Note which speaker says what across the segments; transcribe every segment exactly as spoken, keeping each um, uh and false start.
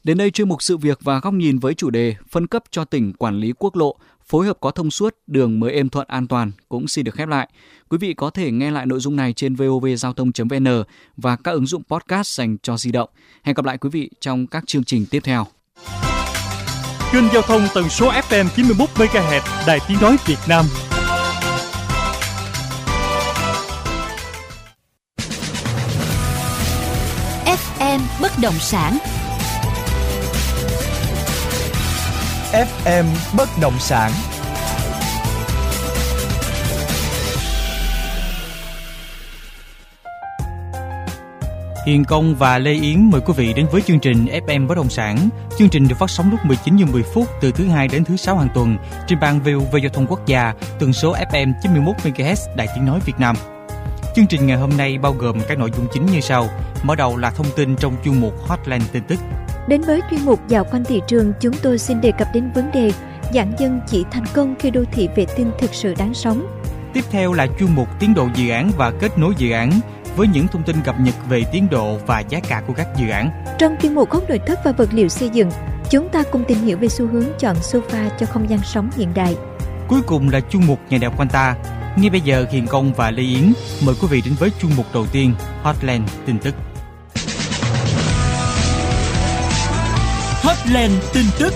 Speaker 1: Đến đây chuyên mục Sự việc và góc nhìn với chủ đề phân cấp cho tỉnh quản lý quốc lộ, phối hợp có thông suốt, đường mới êm thuận an toàn cũng xin được khép lại. Quý vị có thể nghe lại nội dung này trên vovgiao thông chấm vn và các ứng dụng podcast dành cho di động. Hẹn gặp lại quý vị trong các chương trình tiếp theo.
Speaker 2: Kênh giao thông tần số ép em chín mươi mốt mê ga héc Đài Tiếng nói Việt Nam.
Speaker 3: ép em bất động sản.
Speaker 4: ép em bất động sản.
Speaker 5: Hiền Công và Lê Yến mời quý vị đến với chương trình ép em bất động sản. Chương trình được phát sóng lúc mười chín giờ mười phút từ thứ hai đến thứ sáu hàng tuần trên ban vê o vê Giao thông Quốc gia, tần số ép em chín mươi mốt mê ga héc Đài Tiếng nói Việt Nam. Chương trình ngày hôm nay bao gồm các nội dung chính như sau. Mở đầu là thông tin trong chuyên mục Hotline tin tức.
Speaker 6: Đến với chuyên mục dạo quanh thị trường, chúng tôi xin đề cập đến vấn đề giãn dân chỉ thành công khi đô thị vệ tinh thực sự đáng sống.
Speaker 5: Tiếp theo là chuyên mục tiến độ dự án và kết nối dự án với những thông tin cập nhật về tiến độ và giá cả của các dự án.
Speaker 6: Trong chuyên mục góc nội thất và vật liệu xây dựng, chúng ta cùng tìm hiểu về xu hướng chọn sofa cho không gian sống hiện đại.
Speaker 5: Cuối cùng là chuyên mục nhà đẹp quanh ta. Ngay bây giờ Hiền Công và Lê Yến mời quý vị đến với chuyên mục đầu tiên, Hotline tin tức.
Speaker 2: Hotline tin tức.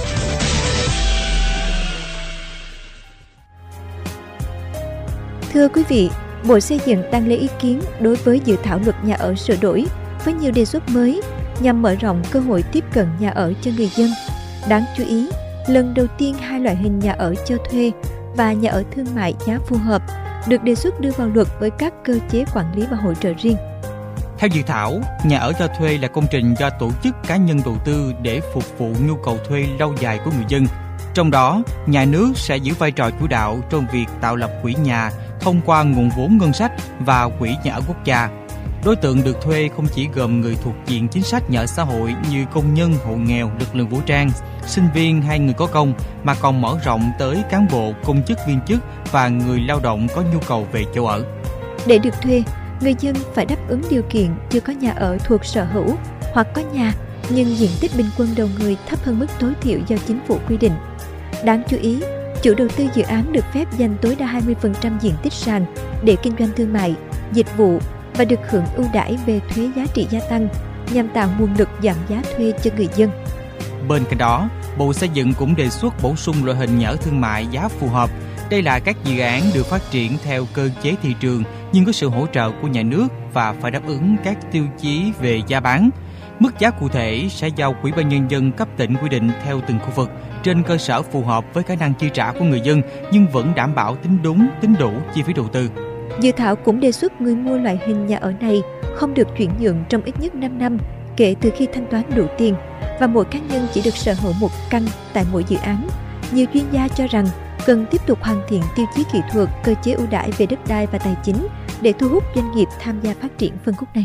Speaker 6: Thưa quý vị, Bộ Xây dựng đang lấy ý kiến đối với dự thảo luật nhà ở sửa đổi với nhiều đề xuất mới nhằm mở rộng cơ hội tiếp cận nhà ở cho người dân. Đáng chú ý, lần đầu tiên hai loại hình nhà ở cho thuê và nhà ở thương mại giá phù hợp được đề xuất đưa vào luật với các cơ chế quản lý và hỗ trợ riêng.
Speaker 5: Theo dự thảo, nhà ở cho thuê là công trình do tổ chức cá nhân đầu tư để phục vụ nhu cầu thuê lâu dài của người dân. Trong đó, nhà nước sẽ giữ vai trò chủ đạo trong việc tạo lập quỹ nhà thông qua nguồn vốn ngân sách và quỹ nhà ở quốc gia. Đối tượng được thuê không chỉ gồm người thuộc diện chính sách nhà ở xã hội như công nhân, hộ nghèo, lực lượng vũ trang, sinh viên hay người có công, mà còn mở rộng tới cán bộ, công chức viên chức và người lao động có nhu cầu về chỗ ở.
Speaker 6: Để được thuê, người dân phải đáp ứng điều kiện chưa có nhà ở thuộc sở hữu hoặc có nhà nhưng diện tích bình quân đầu người thấp hơn mức tối thiểu do chính phủ quy định. Đáng chú ý, chủ đầu tư dự án được phép dành tối đa hai mươi phần trăm diện tích sàn để kinh doanh thương mại, dịch vụ và được hưởng ưu đãi về thuế giá trị gia tăng nhằm tạo nguồn lực giảm giá thuê cho người dân.
Speaker 5: Bên cạnh đó, Bộ Xây dựng cũng đề xuất bổ sung loại hình nhà ở thương mại giá phù hợp. Đây là các dự án được phát triển theo cơ chế thị trường nhưng có sự hỗ trợ của nhà nước và phải đáp ứng các tiêu chí về giá bán. Mức giá cụ thể sẽ do Ủy ban Nhân dân cấp tỉnh quy định theo từng khu vực trên cơ sở phù hợp với khả năng chi trả của người dân nhưng vẫn đảm bảo tính đúng, tính đủ chi phí đầu tư.
Speaker 6: Dự thảo cũng đề xuất người mua loại hình nhà ở này không được chuyển nhượng trong ít nhất năm năm kể từ khi thanh toán đủ tiền và mỗi cá nhân chỉ được sở hữu một căn tại mỗi dự án. Nhiều chuyên gia cho rằng cần tiếp tục hoàn thiện tiêu chí kỹ thuật, cơ chế ưu đãi về đất đai và tài chính để thu hút doanh nghiệp tham gia phát triển phân khúc này.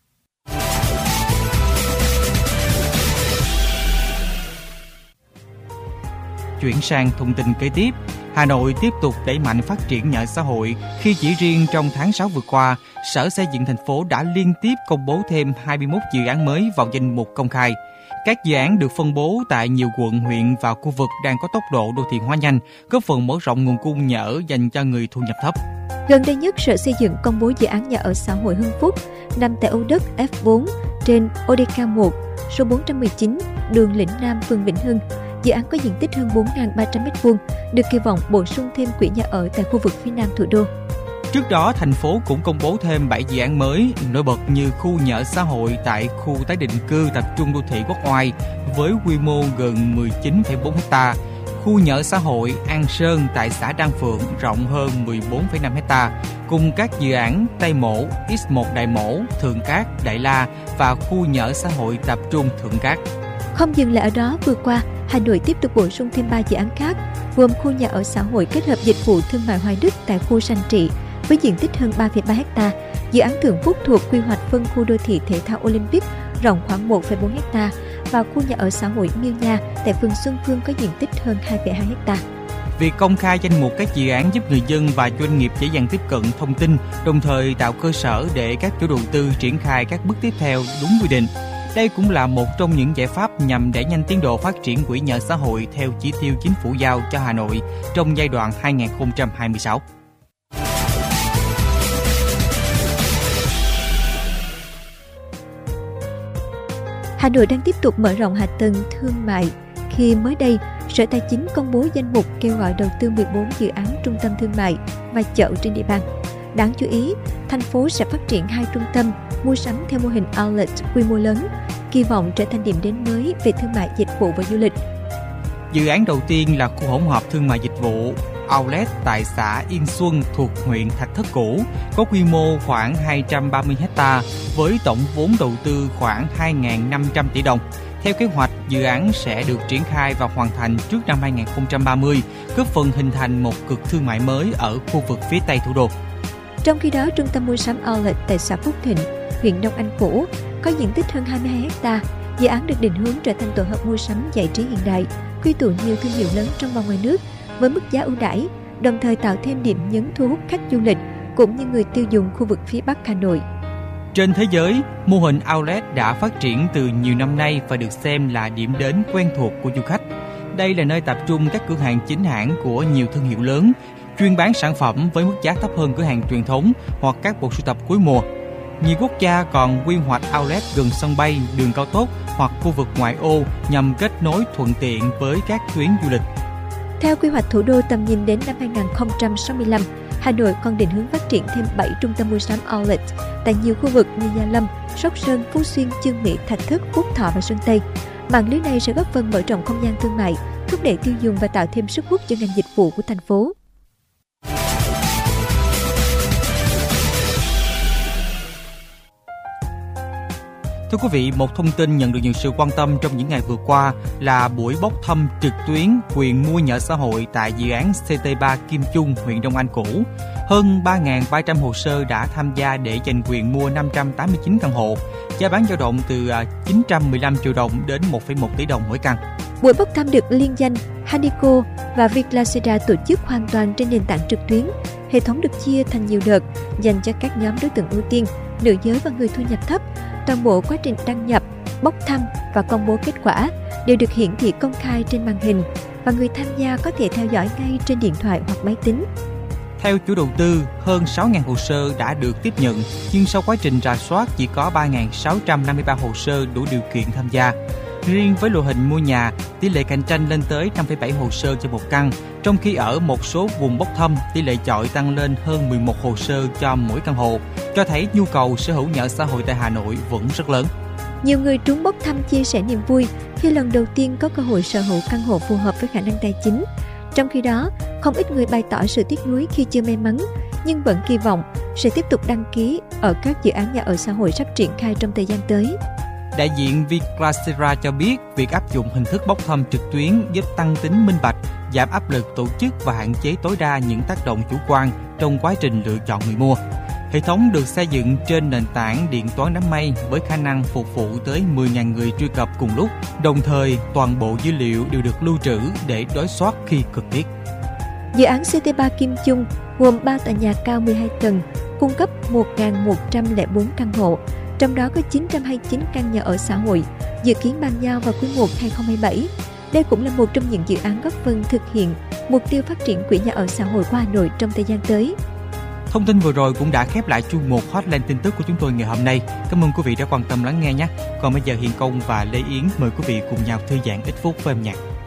Speaker 5: Chuyển sang thông tin kế tiếp, Hà Nội tiếp tục đẩy mạnh phát triển nhà ở xã hội khi chỉ riêng trong tháng sáu vừa qua, Sở Xây dựng thành phố đã liên tiếp công bố thêm hai mươi mốt dự án mới vào danh mục công khai. Các dự án được phân bố tại nhiều quận, huyện và khu vực đang có tốc độ đô thị hóa nhanh, góp phần mở rộng nguồn cung nhà ở dành cho người thu nhập thấp.
Speaker 6: Gần đây nhất, Sở Xây dựng công bố dự án nhà ở xã hội Hưng Phúc nằm tại ô đất F bốn trên ô đê ca một, số bốn trăm mười chín, đường Lĩnh Nam, phường Vĩnh Hưng. Dự án có diện tích hơn bốn nghìn ba trăm mét vuông, được kỳ vọng bổ sung thêm quỹ nhà ở tại khu vực phía nam thủ đô.
Speaker 5: Trước đó, thành phố cũng công bố thêm bảy dự án mới nổi bật như khu nhà ở xã hội tại khu tái định cư tập trung đô thị Quốc Oai với quy mô gần mười chín phẩy bốn héc ta, khu nhà ở xã hội An Sơn tại xã Đan Phượng rộng hơn mười bốn phẩy năm héc ta, cùng các dự án Tây Mỗ, X một Đại Mỗ, Thượng Cát, Đại La và khu nhà ở xã hội tập trung Thượng Cát.
Speaker 6: Không dừng lại ở đó, vừa qua, Hà Nội tiếp tục bổ sung thêm ba dự án khác, gồm khu nhà ở xã hội kết hợp dịch vụ thương mại Hoài Đức tại khu Sanh Trị với diện tích hơn ba phẩy ba héc ta, dự án Thượng Phúc thuộc quy hoạch phân khu đô thị thể thao Olympic rộng khoảng một phẩy bốn héc ta và khu nhà ở xã hội Miêu Nha tại phường Xuân Phương có diện tích hơn hai phẩy hai héc ta.
Speaker 5: Việc công khai danh mục các dự án giúp người dân và doanh nghiệp dễ dàng tiếp cận thông tin, đồng thời tạo cơ sở để các chủ đầu tư triển khai các bước tiếp theo đúng quy định. Đây cũng là một trong những giải pháp nhằm đẩy nhanh tiến độ phát triển quỹ nhà ở xã hội theo chỉ tiêu chính phủ giao cho Hà Nội trong giai đoạn hai nghìn không trăm hai mươi sáu.
Speaker 6: Hà Nội đang tiếp tục mở rộng hạ tầng thương mại khi mới đây, Sở Tài chính công bố danh mục kêu gọi đầu tư mười bốn dự án trung tâm thương mại và chợ trên địa bàn. Đáng chú ý, thành phố sẽ phát triển hai trung tâm mua sắm theo mô hình outlet quy mô lớn, kỳ vọng trở thành điểm đến mới về thương mại dịch vụ và du lịch.
Speaker 5: Dự án đầu tiên là khu hỗn hợp thương mại dịch vụ outlet tại xã Yên Xuân thuộc huyện Thạch Thất Cũ, có quy mô khoảng hai trăm ba mươi héc ta với tổng vốn đầu tư khoảng hai nghìn năm trăm tỷ đồng. Theo kế hoạch, dự án sẽ được triển khai và hoàn thành trước năm hai nghìn không trăm ba mươi, góp phần hình thành một cực thương mại mới ở khu vực phía Tây thủ đô.
Speaker 6: Trong khi đó, trung tâm mua sắm outlet tại xã Phúc Thịnh, huyện Đông Anh cũ, có diện tích hơn hai mươi hai héc ta. Dự án được định hướng trở thành tổ hợp mua sắm giải trí hiện đại, quy tụ nhiều thương hiệu lớn trong và ngoài nước với mức giá ưu đãi, đồng thời tạo thêm điểm nhấn thu hút khách du lịch cũng như người tiêu dùng khu vực phía Bắc Hà Nội.
Speaker 5: Trên thế giới, mô hình outlet đã phát triển từ nhiều năm nay và được xem là điểm đến quen thuộc của du khách. Đây là nơi tập trung các cửa hàng chính hãng của nhiều thương hiệu lớn, chuyên bán sản phẩm với mức giá thấp hơn cửa hàng truyền thống hoặc các bộ sưu tập cuối mùa. Nhiều quốc gia còn quy hoạch outlet gần sân bay, đường cao tốc hoặc khu vực ngoại ô nhằm kết nối thuận tiện với các tuyến du lịch.
Speaker 6: Theo quy hoạch thủ đô tầm nhìn đến năm hai nghìn không trăm sáu mươi lăm, Hà Nội còn định hướng phát triển thêm bảy trung tâm mua sắm outlet tại nhiều khu vực như Gia Lâm, Sóc Sơn, Phú Xuyên, Chương Mỹ, Thạch Thất, Phúc Thọ và Sơn Tây. Mạng lưới này sẽ góp phần mở rộng không gian thương mại, thúc đẩy tiêu dùng và tạo thêm sức hút cho ngành dịch vụ của thành phố.
Speaker 5: Thưa quý vị, một thông tin nhận được nhiều sự quan tâm trong những ngày vừa qua là buổi bốc thăm trực tuyến quyền mua nhà ở xã hội tại dự án xê tê ba Kim Trung, huyện Đông Anh cũ. Hơn ba nghìn ba trăm hồ sơ đã tham gia để giành quyền mua năm trăm tám mươi chín căn hộ, giá bán dao động từ chín trăm mười lăm triệu đồng đến một phẩy một tỷ đồng mỗi căn.
Speaker 6: Buổi bốc thăm được liên danh Hanico và Viclasera tổ chức hoàn toàn trên nền tảng trực tuyến. Hệ thống được chia thành nhiều đợt dành cho các nhóm đối tượng ưu tiên, nữ giới và người thu nhập thấp. Toàn bộ quá trình đăng nhập, bốc thăm và công bố kết quả đều được hiển thị công khai trên màn hình và người tham gia có thể theo dõi ngay trên điện thoại hoặc máy tính.
Speaker 5: Theo chủ đầu tư, hơn sáu nghìn hồ sơ đã được tiếp nhận, nhưng sau quá trình rà soát chỉ có ba nghìn sáu trăm năm mươi ba hồ sơ đủ điều kiện tham gia. Riêng với loại hình mua nhà, tỷ lệ cạnh tranh lên tới năm phẩy bảy hồ sơ cho một căn, trong khi ở một số vùng bốc thăm, tỷ lệ chọi tăng lên hơn mười một hồ sơ cho mỗi căn hộ, cho thấy nhu cầu sở hữu nhà ở xã hội tại Hà Nội vẫn rất lớn.
Speaker 6: Nhiều người trúng bốc thăm chia sẻ niềm vui khi lần đầu tiên có cơ hội sở hữu căn hộ phù hợp với khả năng tài chính. Trong khi đó, không ít người bày tỏ sự tiếc nuối khi chưa may mắn, nhưng vẫn kỳ vọng sẽ tiếp tục đăng ký ở các dự án nhà ở xã hội sắp triển khai trong thời gian tới.
Speaker 5: Đại diện Viclasera cho biết việc áp dụng hình thức bốc thăm trực tuyến giúp tăng tính minh bạch, giảm áp lực tổ chức và hạn chế tối đa những tác động chủ quan trong quá trình lựa chọn người mua. Hệ thống được xây dựng trên nền tảng điện toán đám mây với khả năng phục vụ tới mười nghìn người truy cập cùng lúc, đồng thời toàn bộ dữ liệu đều được lưu trữ để đối soát khi cần thiết.
Speaker 6: Dự án xê tê ba Kim Trung gồm ba tòa nhà cao mười hai tầng, cung cấp một nghìn một trăm lẻ bốn căn hộ, trong đó có chín trăm hai mươi chín căn nhà ở xã hội, dự kiến bàn giao vào quý một hai không hai bảy. Đây cũng là một trong những dự án góp phần thực hiện mục tiêu phát triển quỹ nhà ở xã hội của Hà Nội trong thời gian tới.
Speaker 5: Thông tin vừa rồi cũng đã khép lại chuyên mục Hotline tin tức của chúng tôi ngày hôm nay. Cảm ơn quý vị đã quan tâm lắng nghe nhé. Còn bây giờ Hiền Công và Lê Yến mời quý vị cùng nhau thư giãn ít phút với âm nhạc.